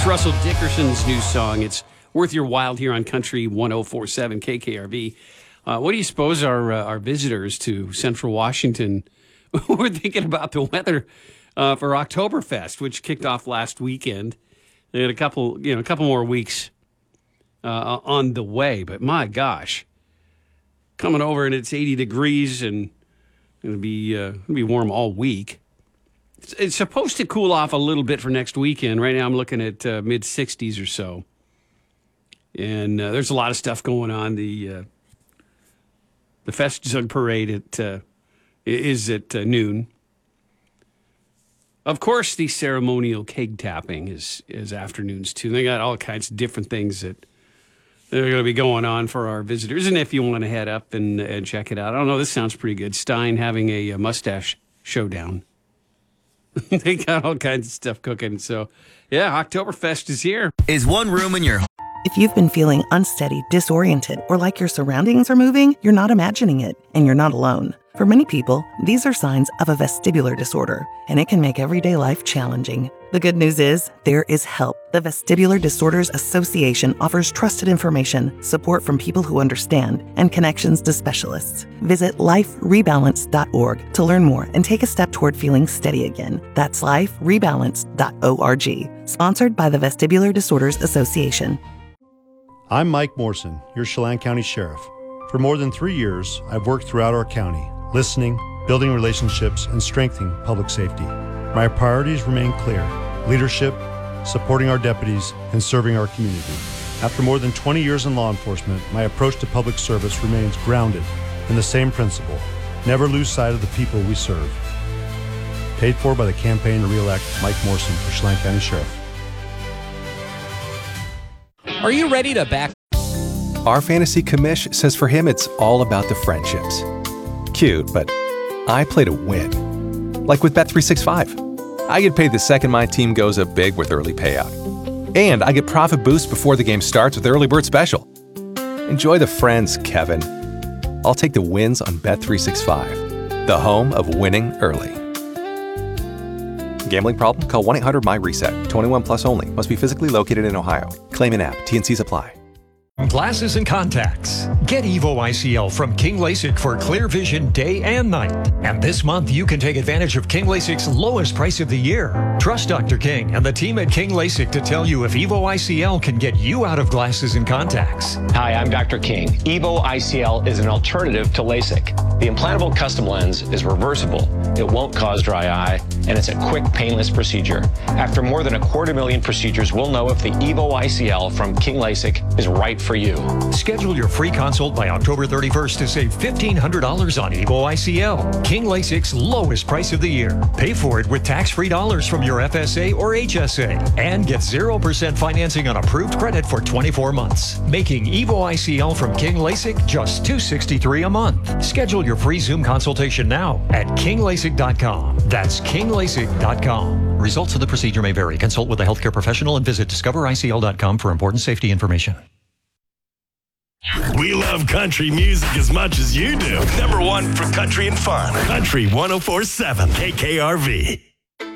Russell Dickerson's new song. It's Worth Your While here on Country 104.7 KKRV. What do you suppose our visitors to Central Washington were thinking about the weather for Oktoberfest, which kicked off last weekend? They had a couple more weeks on the way, but my gosh, coming over and it's 80 degrees and it'll be warm all week. It's supposed to cool off a little bit for next weekend. Right now I'm looking at mid 60s or so. And there's a lot of stuff going on. The Festzug Parade is at noon. Of course, the ceremonial keg tapping is afternoons, too. They got all kinds of different things that are going to be going on for our visitors. And if you want to head up and check it out, I don't know, this sounds pretty good. Stein having a mustache showdown. They got all kinds of stuff cooking. So, yeah, Oktoberfest is here. Is one room in your... If you've been feeling unsteady, disoriented, or like your surroundings are moving, you're not imagining it, and you're not alone. For many people, these are signs of a vestibular disorder, and it can make everyday life challenging. The good news is, there is help. The Vestibular Disorders Association offers trusted information, support from people who understand, and connections to specialists. Visit liferebalance.org to learn more and take a step toward feeling steady again. That's liferebalance.org. Sponsored by the Vestibular Disorders Association. I'm Mike Morrison, your Chelan County Sheriff. For more than 3 years, I've worked throughout our county, listening, building relationships, and strengthening public safety. My priorities remain clear: leadership, supporting our deputies, and serving our community. After more than 20 years in law enforcement, my approach to public service remains grounded in the same principle: never lose sight of the people we serve. Paid for by the campaign to re-elect Mike Morrison for Chelan County Sheriff. Are you ready to back? Our fantasy commish says for him it's all about the friendships. Cute, but I play to win. Like with Bet365. I get paid the second my team goes up big with early payout. And I get profit boost before the game starts with Early Bird Special. Enjoy the friends, Kevin. I'll take the wins on Bet365, the home of winning early. Gambling problem? Call 1-800-MY-RESET. 21 plus only. Must be physically located in Ohio. Claim in app. T&Cs apply. Glasses and contacts. Get Evo ICL from King LASIK for clear vision day and night. And this month, you can take advantage of King LASIK's lowest price of the year. Trust Dr. King and the team at King LASIK to tell you if Evo ICL can get you out of glasses and contacts. Hi, I'm Dr. King. Evo ICL is an alternative to LASIK. The implantable custom lens is reversible. It won't cause dry eye, and it's a quick, painless procedure. After more than 250,000 procedures, we'll know if the Evo ICL from King LASIK is right for you. Schedule your free consult by October 31st to save $1,500 on Evo ICL, King LASIK's lowest price of the year. Pay for it with tax-free dollars from your FSA or HSA and get 0% financing on approved credit for 24 months, making Evo ICL from King LASIK just $263 a month. Schedule your free Zoom consultation now at kinglasik.com. That's kinglasik.com. Results of the procedure may vary. Consult with a healthcare professional and visit discovericl.com for important safety information. We love country music as much as you do. Number one for country and fun. Country 104.7 KKRV.